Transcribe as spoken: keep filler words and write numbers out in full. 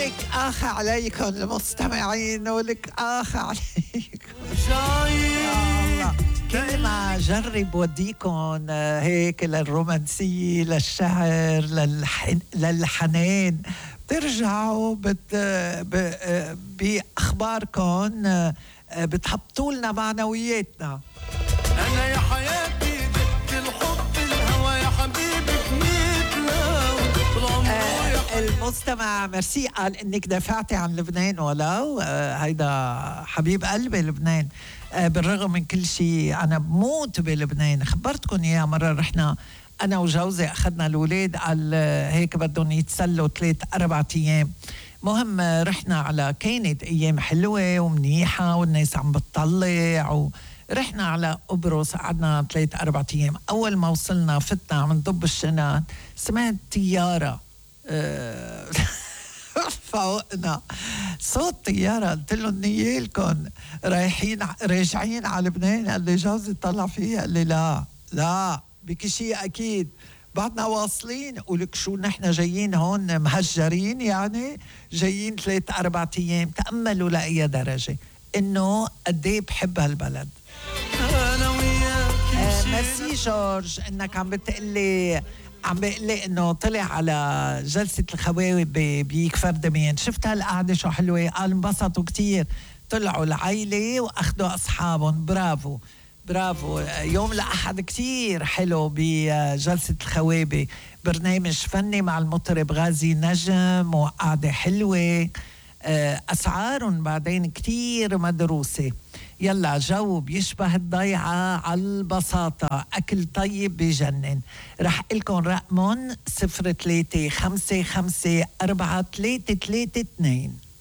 ولك آخ عليكم المستمعين، ولك آخ عليكم. كل ما جرب وديكم هيك للرومانسية، للشعر، للحن... للحنان، بترجعوا بت... ب... بأخباركم بتحبطوا لنا معنوياتنا. أنا يا حياتي جبت الحب الهوى يا حبيبي بنتلاو آه المستمع مرسي قال إنك دافعتي عن لبنان، ولو آه هيدا حبيب قلبي لبنان. آه بالرغم من كل شيء أنا بموت بلبنان. خبرتكم إياه مرة رحنا أنا وجوزي أخذنا الولاد على هيك بدهم يتسلوا ثلاث أربعة أيام. مهم رحنا على كانت أيام حلوة ومنيحة والناس عم بتطلع، ورحنا على قبرص قعدنا ثلاث أربعة أيام. أول ما وصلنا فتنا عم نضب الشنط سمعت طيارة أه فوقنا صوت طيارة. قلت لهم نيالكم رايحين راجعين على لبنان؟ قال لي جوزي طلع فيها، قال لي لا لا بكي شيء أكيد بعدنا واصلين. ولك شو نحن جايين هون مهجرين، يعني جايين ثلاث أربعة أيام. تأملوا لأي درجة إنه قديه بحب هالبلد. أنا وياك آه ميرسي جورج إنك عم بتقلي عم بقلي إنه طلع على جلسة الخواوي بيك فردمين. شفت هالقعدة شو حلوة؟ قال انبسطوا كتير، طلعوا العائلة وأخذوا أصحابهم. برافو برافو. يوم الأحد كتير حلو بجلسة الخوابي، برنامج فني مع المطرب غازي نجم وقعدة حلوة. أسعارهم بعدين كتير مدروسة. يلا جو بيشبه الضيعة على البساطة، أكل طيب بيجنن. رح لكم رقمهم صفر ثلاثة خمسة خمسة أربعة ثلاثة ثلاثة اثنين.